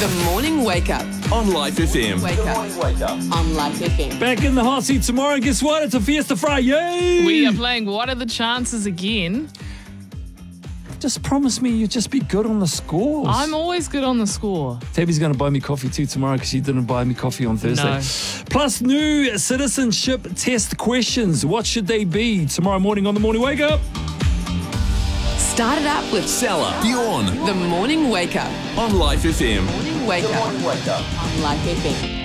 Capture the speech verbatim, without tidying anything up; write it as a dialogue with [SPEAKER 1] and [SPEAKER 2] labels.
[SPEAKER 1] The Morning Wake Up.
[SPEAKER 2] On Life F M.
[SPEAKER 1] Wake up.
[SPEAKER 2] Wake up.
[SPEAKER 1] On Life F M.
[SPEAKER 3] Back in the hot seat tomorrow. Guess what? It's a Fiesta Friday.
[SPEAKER 4] We are playing What Are the Chances again.
[SPEAKER 3] Just promise me you'll just be good on the scores.
[SPEAKER 4] I'm always good on the score.
[SPEAKER 3] Tabby's going to buy me coffee too tomorrow because she didn't buy me coffee on Thursday.
[SPEAKER 4] No.
[SPEAKER 3] Plus new citizenship test questions. What should they be? Tomorrow morning on the Morning Wake Up.
[SPEAKER 1] Start it up with
[SPEAKER 2] Salah, Bjorn.
[SPEAKER 1] The Morning Wake Up.
[SPEAKER 2] On Life F M.
[SPEAKER 1] Morning Wake Up.
[SPEAKER 2] Wake up.
[SPEAKER 1] On Life F M.